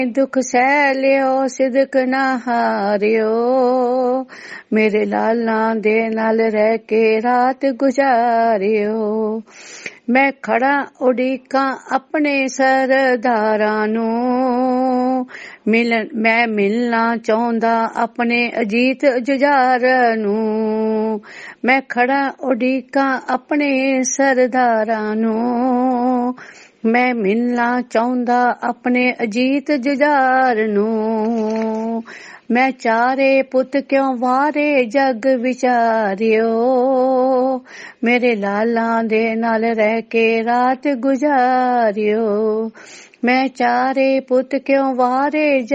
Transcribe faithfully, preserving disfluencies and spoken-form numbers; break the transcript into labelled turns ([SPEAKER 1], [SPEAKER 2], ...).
[SPEAKER 1] दुख सह लियो सिदक ना हारियो, मेरे लाला दे नाल रह के रात गुजारियो। मैं खड़ा उड़ीका अपने सरदारां नूं, मिलन मैं मिलना चाहुंदा अपने अजीत जुझार नूं। मैं खड़ा उड़ीका अपने सरदारां नूं, मैं मिलना चाहुंदा अपने अजीत जुझार नूं। मैं चारे पुत क्यों वारे जग विचारियो, मेरे लाला दे नाल रह के रात गुजारियो। मैं चारे पुत क्यों वारे